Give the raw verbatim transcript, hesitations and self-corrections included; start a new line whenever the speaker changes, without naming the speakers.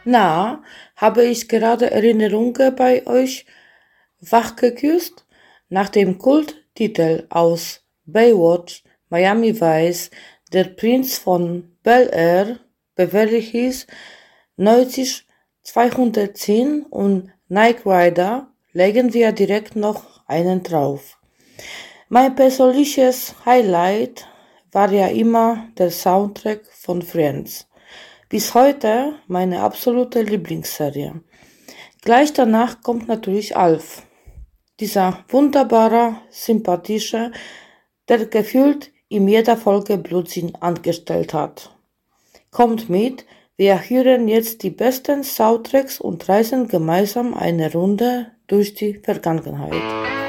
Na, habe ich gerade Erinnerungen bei euch wachgeküsst? Nach dem Kulttitel aus Baywatch, Miami Vice, der Prinz von Bel-Air, Beverly Hills, neunzig zweihundertzehn und Knight Rider legen wir direkt noch einen drauf. Mein persönliches Highlight war ja immer der Soundtrack von Friends. Bis heute meine absolute Lieblingsserie. Gleich danach kommt natürlich Alf. Dieser wunderbare, sympathische, der gefühlt in jeder Folge Blutsinn angestellt hat. Kommt mit, wir hören jetzt die besten Soundtracks und reisen gemeinsam eine Runde durch die Vergangenheit.